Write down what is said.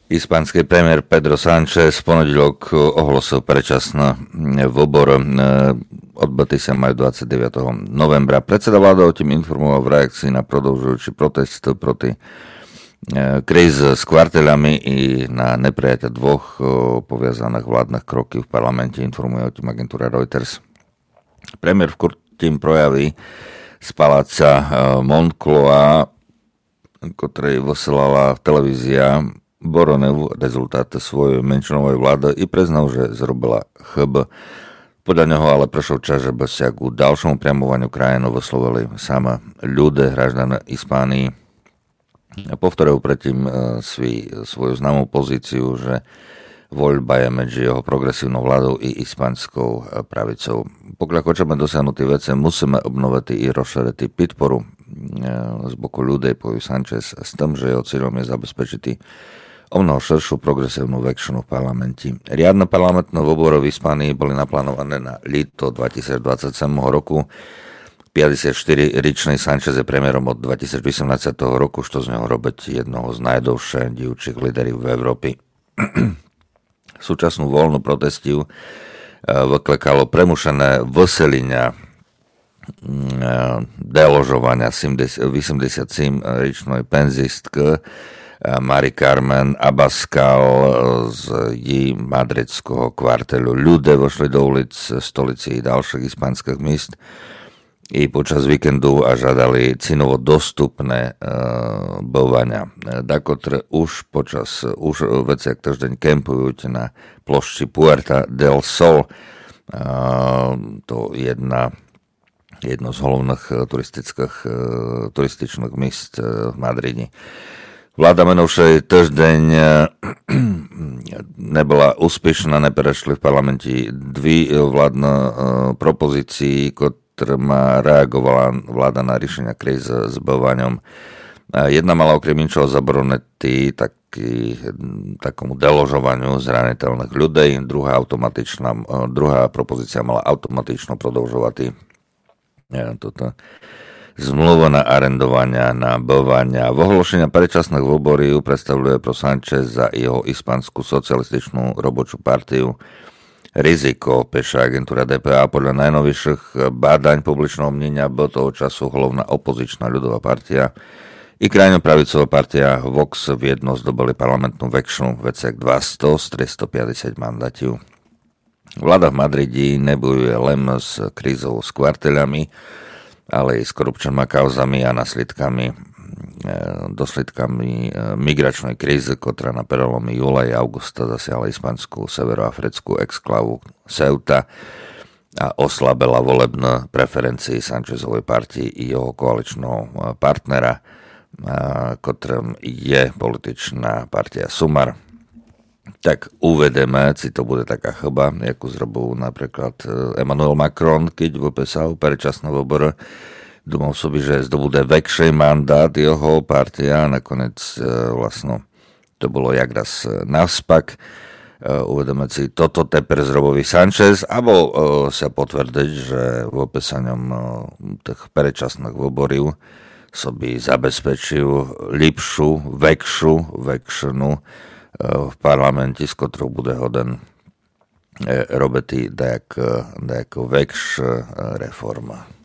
Hispánsky premiér Pedro Sánchez v pondelok ohlásil predčasné voľby. Odbyty sa majú 29. novembra. Predseda vlády o tým informoval v reakcii na prodlžujúci protest proti kríze s kvartelami i na neprijatia dvoch poviazaných vládnych krokov v parlamente, informuje o tým agentúra Reuters. Premiér v tým projaví z paláca Moncloa, ktorej vysielala televízia Boronev rezultáty svojej menšinovej vlády i priznal, že zrobila chyb. Podľa neho ale prešiel čas, že bez k ďalšomu priamovaniu krajinu vyslovili sama ľudia hraždané Hispánii. Povtoril predtým svoju známú pozíciu, že voľba je medzi jeho progresívnou vládou i hispánskou pravicou. Pokiaľ chceme dosiahnuť tie veci, musíme obnoviť i rozšíriť podporu z boku ľudí, povie Sanchez, s tým, že jeho cieľom je zabezpečiť o mnoho širšiu progresívnu väčšinu v parlamente. Riadne parlamentné voľby v Hispánii boli naplánované na leto 2027 roku. 54-ročný Sanchez je premiérom od 2018 roku, čo z neho robiť jednoho z najdlhších dievčích líderov v Európe. Súčasnú voľnú protestiu vyklekalo premušené vyselenia deložovania 87-ročnej penzistky Mari Carmen Abascal z madridského kvartelu. Ľudia vošli do ulic stolici i ďalších hispánskych miest i počas víkendu a žiadali cenovo dostupné bovania. Dakotre už veciak týždeň kempujú na plošči Puerta del Sol. To jedno z hlavných turističných miest v Madride. Vláda menovšej týždeň nebola úspešná, neprešli v parlamente dve vládne propozícii, ktorými reagovala vláda na riešenia krízy s bovaním. Jedna mala okrem ničoho zabronetý takomu deložovaniu zraniteľných ľudí, druhá propozícia mala automatično prodlžovať zmluva na arendovania, na bovania. Ohlášenia predčasných voľb predstavuje pro Sanchez za jeho hispánsku socialističnú robočú partiu riziko, píše agentúra DPA. Podľa najnovších bádaň publičného mnenia bol toho času hlavná opozičná ľudová partia i krajnopravicová partia Vox v jedno zdobili parlamentnú väčšinu veciak 200 z 350 mandátiv. Vláda v Madride nebojuje len s krízou s kvarteľami, ale i s korupčnými kauzami a dosledkami migračnej krízy, ktorá na prelomi júla a augusta zasiahla hispánsku severoafrickú exklavu Ceuta a oslabila volebné preferencie Sanchezovej partii i jeho koaličného partnera, ktorým je političná partia Sumar. Tak uvedeme, či to bude taká chyba, ako zrobil napríklad Emmanuel Macron, keď vypísal predčasné voľby. Думав собі, že здобуде väčší mandát jeho partia a nakoniec vlastno to bolo jak raz navspak. Uvedeme si toto teper zrobový Sanchez, abo sa potvrdiť, že vypísaním tých predčasných voľbov sobi zabezpečil lepšiu, väčšiu väčšinu v parlamente, s ktorou bude hoden robiť dajako väčšia reforma.